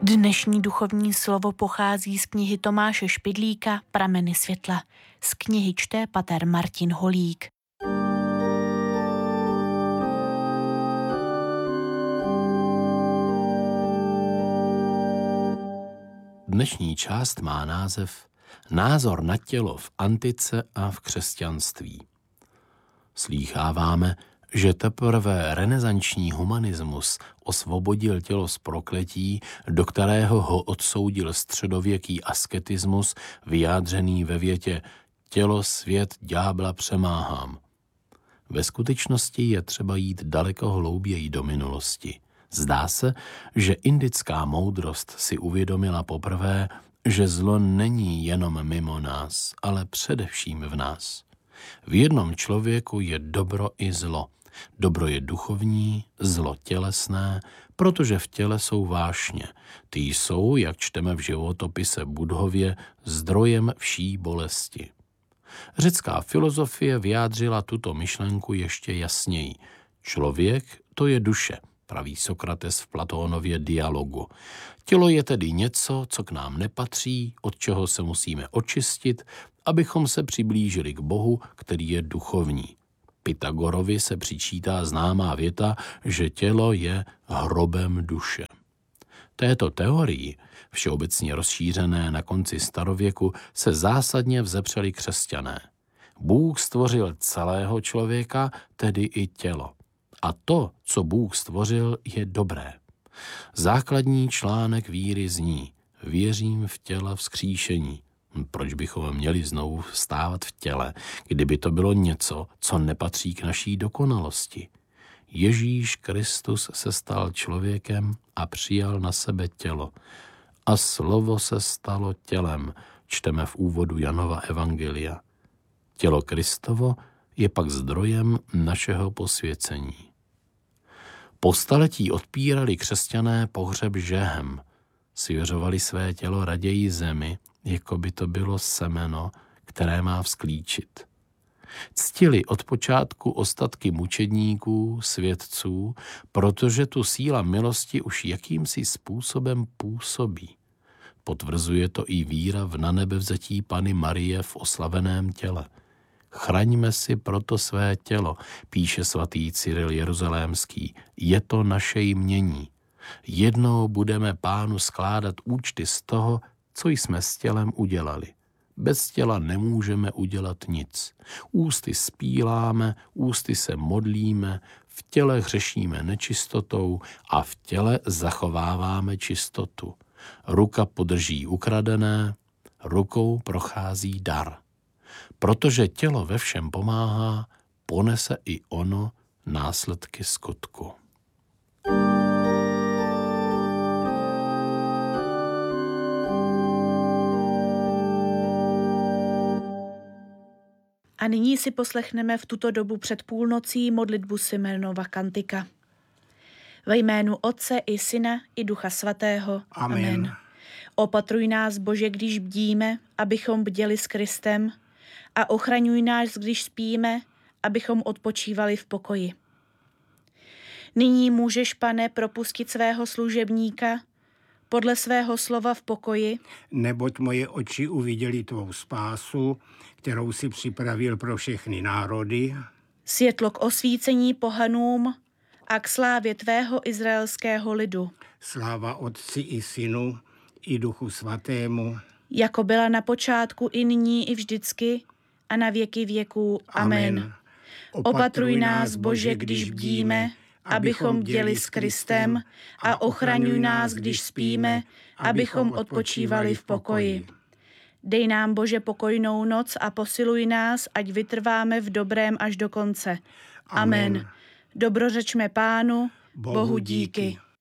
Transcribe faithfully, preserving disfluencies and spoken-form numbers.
Dnešní duchovní slovo pochází z knihy Tomáše Špidlíka Prameny světla. Z knihy čte pater Martin Holík. Dnešní část má název Názor na tělo v antice a v křesťanství. Slýcháváme, že teprve renesanční humanismus osvobodil tělo z prokletí, do kterého ho odsoudil středověký asketismus, vyjádřený ve větě tělo, svět, ďábla přemáhám. Ve skutečnosti je třeba jít daleko hlouběji do minulosti. Zdá se, že indická moudrost si uvědomila poprvé, že zlo není jenom mimo nás, ale především v nás. V jednom člověku je dobro i zlo. Dobro je duchovní, zlo tělesné, protože v těle jsou vášně. Ty jsou, jak čteme v životopise Budhově, zdrojem vší bolesti. Řecká filozofie vyjádřila tuto myšlenku ještě jasněji. Člověk to je duše, praví Sokrates v Platónově Dialogu. Tělo je tedy něco, co k nám nepatří, od čeho se musíme očistit, abychom se přiblížili k Bohu, který je duchovní. Pythagorovi se přičítá známá věta, že tělo je hrobem duše. Této teorii, všeobecně rozšířené na konci starověku, se zásadně vzepřeli křesťané. Bůh stvořil celého člověka, tedy i tělo. A to, co Bůh stvořil, je dobré. Základní článek víry zní: věřím v těla vzkříšení. Proč bychom měli znovu vstávat v těle, kdyby to bylo něco, co nepatří k naší dokonalosti? Ježíš Kristus se stal člověkem a přijal na sebe tělo. A slovo se stalo tělem, čteme v úvodu Janova evangelia. Tělo Kristovo je pak zdrojem našeho posvěcení. Po staletí odpírali křesťané pohřeb žehem. Svěřovali své tělo raději zemi, jako by to bylo semeno, které má vzklíčit. Ctili od počátku ostatky mučedníků, svědců, protože tu síla milosti už jakýmsi způsobem působí. Potvrzuje to i víra v nanebevzetí Panny Marie v oslaveném těle. Chraňme si proto své tělo, píše svatý Cyril Jeruzalémský, je to naše jmění. Jednou budeme Pánu skládat účty z toho, co jsme s tělem udělali. Bez těla nemůžeme udělat nic. Ústy spíláme, ústy se modlíme, v těle hřešíme nečistotou a v těle zachováváme čistotu. Ruka podrží ukradené, rukou prochází dar. Protože tělo ve všem pomáhá, ponese i ono následky skutku. A nyní si poslechneme v tuto dobu před půlnocí modlitbu Simeonova kantika. Ve jménu Otce i Syna i Ducha Svatého. Amen. Amen. Opatruj nás, Bože, když bdíme, abychom bděli s Kristem, a ochraňuj nás, když spíme, abychom odpočívali v pokoji. Nyní můžeš, Pane, propustit svého služebníka podle svého slova v pokoji, neboť moje oči uviděli tvou spásu, kterou si připravil pro všechny národy. Světlo k osvícení pohanům a k slávě tvého izraelského lidu. Sláva Otci i Synu i Duchu Svatému, jako byla na počátku i nyní i vždycky a na věky věků. Amen. Amen. Opatruj nás, Bože, když bdíme, abychom bděli s Kristem, a ochraňuj nás, když spíme, abychom odpočívali v pokoji. Dej nám, Bože, pokojnou noc a posiluj nás, ať vytrváme v dobrém až do konce. Amen. Dobrořečme Pánu, Bohu díky.